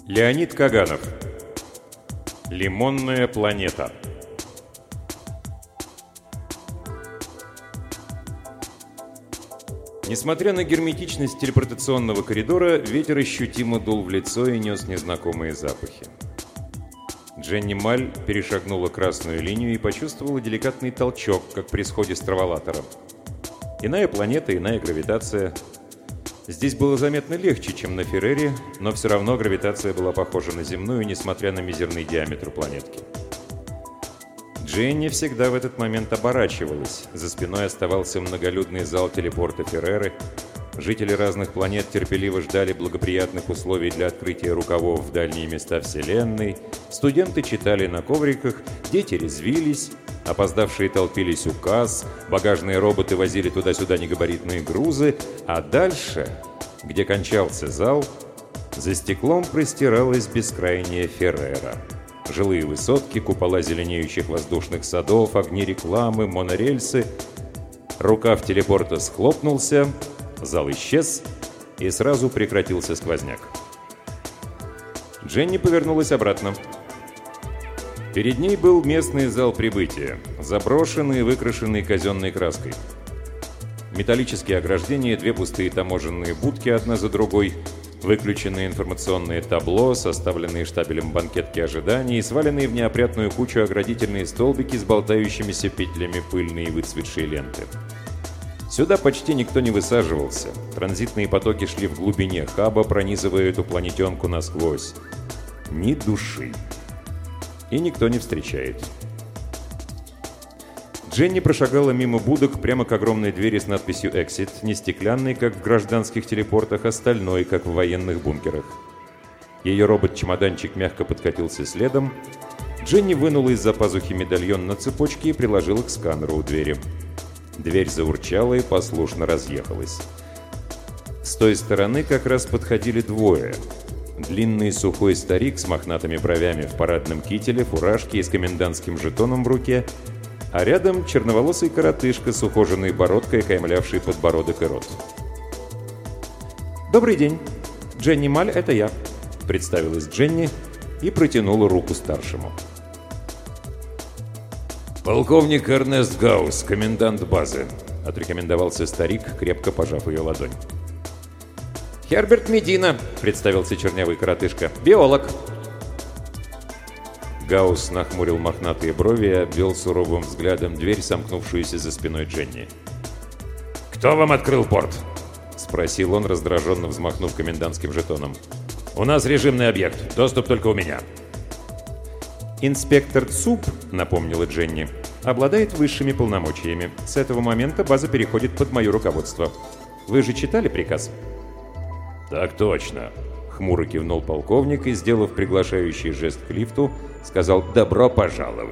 Леонид Каганов. Лимонная планета. Несмотря на герметичность телепортационного коридора, ветер ощутимо дул в лицо и нес незнакомые запахи. Дженни Маль перешагнула красную линию и почувствовала деликатный толчок, как при сходе с траволатора. Иная планета, иная гравитация. Здесь было заметно легче, чем на Феррере, но все равно гравитация была похожа на земную, несмотря на мизерный диаметр планетки. Дженни всегда в этот момент оборачивалась. За спиной оставался многолюдный зал телепорта Ферреры. Жители разных планет терпеливо ждали благоприятных условий для открытия рукавов в дальние места Вселенной. Студенты читали на ковриках, дети резвились, опоздавшие толпились у касс, багажные роботы возили туда-сюда негабаритные грузы, а дальше, где кончался зал, за стеклом простиралась бескрайняя Феррера. Жилые высотки, купола зеленеющих воздушных садов, огни рекламы, монорельсы. Рукав телепорта схлопнулся, зал исчез, и сразу прекратился сквозняк. Дженни повернулась обратно. Перед ней был местный зал прибытия, заброшенный и выкрашенный казенной краской. Металлические ограждения, две пустые таможенные будки одна за другой, выключенные информационные табло, составленные штабелем банкетки ожиданий и сваленные в неопрятную кучу оградительные столбики с болтающимися петлями пыльной и выцветшей ленты. Сюда почти никто не высаживался. Транзитные потоки шли в глубине хаба, пронизывая эту планетенку насквозь. Ни души. И никто не встречает. Дженни прошагала мимо будок прямо к огромной двери с надписью «Exit», не стеклянной, как в гражданских телепортах, а стальной, как в военных бункерах. Ее робот-чемоданчик мягко подкатился следом. Дженни вынула из-за пазухи медальон на цепочке и приложила к сканеру у двери. Дверь заурчала и послушно разъехалась. С той стороны как раз подходили двое. Длинный сухой старик с мохнатыми бровями в парадном кителе, фуражке и с комендантским жетоном в руке, а рядом черноволосый коротышка с ухоженной бородкой, окаймлявший подбородок и рот. «Добрый день. Дженни Маль, это я», — представилась Дженни и протянула руку старшему. «Полковник Эрнест Гаусс, комендант базы», — отрекомендовался старик, крепко пожав ее ладонь. «Херберт Медина», — представился чернявый коротышка, — «биолог». Гаусс нахмурил мохнатые брови и обвел суровым взглядом дверь, сомкнувшуюся за спиной Дженни. «Кто вам открыл порт?» — спросил он, раздраженно взмахнув комендантским жетоном. «У нас режимный объект. Доступ только у меня». «Инспектор ЦУП», — напомнила Дженни, — «обладает высшими полномочиями. С этого момента база переходит под мое руководство. Вы же читали приказ?» «Так точно», — хмуро кивнул полковник и, сделав приглашающий жест к лифту, сказал «добро пожаловать».